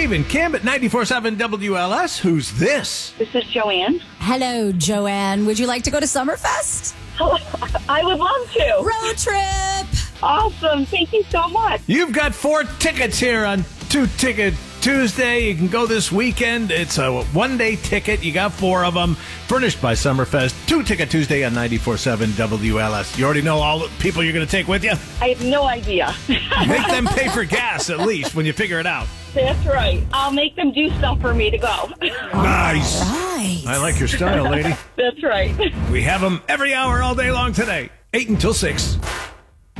Dave and Kim at 94.7 WLS. Who's this? This is Joanne. Hello, Joanne. Would you like to go to Summerfest? Oh, I would love to. Road trip. Awesome. Thank you so much. You've got 4 tickets here on 2 Ticket Tuesday. You can go this weekend. It's a one-day ticket. You got 4 of them. Furnished by Summerfest. 2 Ticket Tuesday on 94.7 WLS. You already know all the people you're going to take with you? I have no idea. Make them pay for gas at least when you figure it out. That's right. I'll make them do stuff for me to go. Nice. Right. I like your style, lady. That's right. We have them every hour all day long today. 8 until 6.